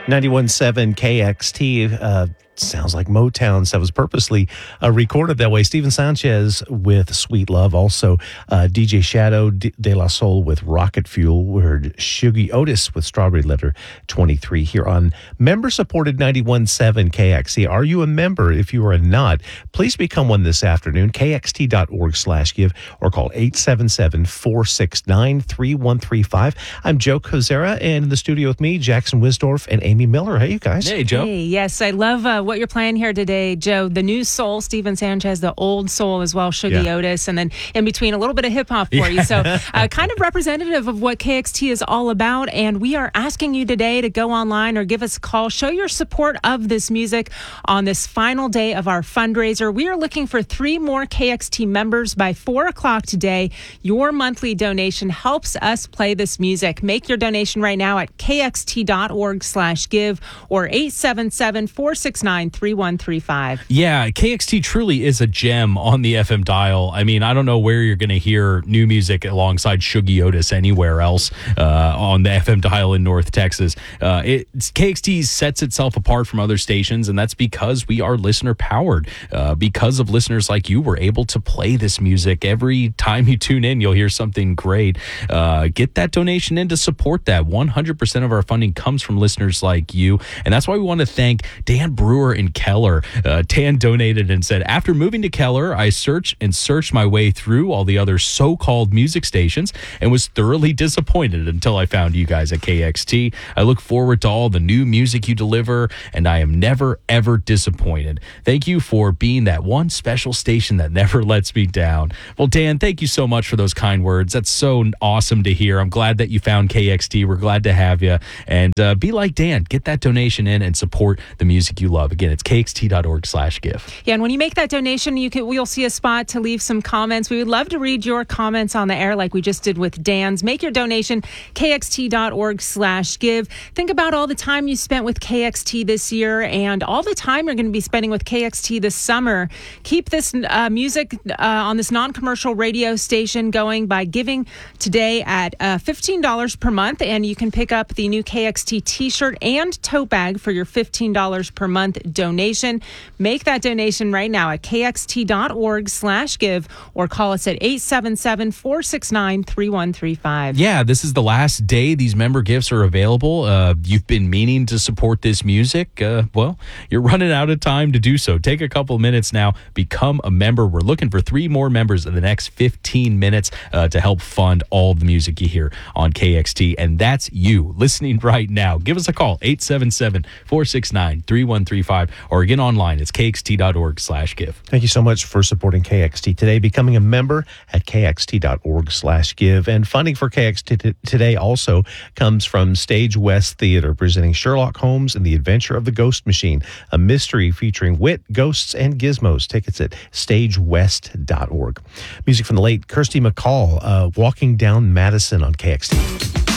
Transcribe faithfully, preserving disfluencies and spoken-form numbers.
ninety-one point seven K X T uh, sounds like Motown. So it was purposely uh, recorded that way. Steven Sanchez with Sweet Love. Also, uh, D J Shadow D- De La Soul with Rocket Fuel. We heard Shuggy Otis with Strawberry Letter twenty-three here on member-supported ninety-one point seven K X T. Are you a member? If you are not, please become one this afternoon. K X T dot org slash give or call eight seven seven, four six nine, three one three five. I'm Joe Kozera, and in the studio with me, Jackson Wisdorf and Amy Miller. Hey, you guys. Hey, Joe. Hey, yes, I love uh, what you're playing here today, Joe. The new soul, Steven Sanchez, the old soul as well, Shuggy Yeah. Otis, and then in between a little bit of hip hop for you. So uh, kind of representative of what K X T is all about. And we are asking you today to go online or give us a call. Show your support of this music on this final day of our fundraiser. We are looking for three more K X T members by four o'clock today. Your monthly donation helps us play this music. Make your donation right now at K X T dot org slash give or eight seven seven, four six nine, three one three five. Yeah, K X T truly is a gem on the F M dial. I mean, I don't know where you're going to hear new music alongside Shuggy Otis anywhere else uh, on the F M dial in North Texas. Uh, it, K X T sets itself apart from other stations, and that's because we are listener-powered. Uh, because of listeners like you, we're able to play this music. Every time you tune in, you'll hear something great. Uh, get that donation in to support that. one hundred percent of our funding comes from listeners like you, and that's why we want to thank Dan Brewer and Keller. Uh, Dan donated and said, after moving to Keller, I searched and searched my way through all the other so-called music stations and was thoroughly disappointed until I found you guys at K X T. I look forward to all the new music you deliver, and I am never, ever disappointed. Thank you for being that one special station that never lets me down. Well, Dan, thank you so much for those kind words. That's so awesome to hear. I'm glad that you found K X T. We're glad to have you. And uh, be like Dan. Get that donation in and support the music you love. Again, it's K X T dot org slash give. Yeah, and when you make that donation, you can we'll see a spot to leave some comments. We would love to read your comments on the air like we just did with Dan's. Make your donation, K X T dot org slash give. Think about all the time you spent with K X T this year and all the time you're going to be spending with K X T this summer. Keep this uh, music uh, on this non-commercial radio station going by giving today at uh, fifteen dollars per month, and you can pick up the new K X T t-shirt and tote bag for your fifteen dollars per month donation. Make that donation right now at K X T dot org slash give or call us at eight seven seven, four six nine, three one three five. Yeah, this is the last day these member gifts are available. Uh, you've been meaning to support this music. Uh, well, you're running out of time to do so. Take a couple minutes now. Become a member. We're looking for three more members in the next fifteen minutes uh, to help fund all the music you hear on K X T. And that's you listening right now. Give us a call, eight seven seven, four six nine, three one three five, or again online, it's K X T dot org slash give. Thank you so much for supporting K X T today. Becoming a member at K X T dot org slash give. And funding for K X T t- today also comes from Stage West Theater, presenting Sherlock Holmes and the Adventure of the Ghost Machine, a mystery featuring wit, ghosts, and gizmos. Tickets at stage west dot org. Music from the late Kirsty MacColl, uh, Walking Down Madison on K X T.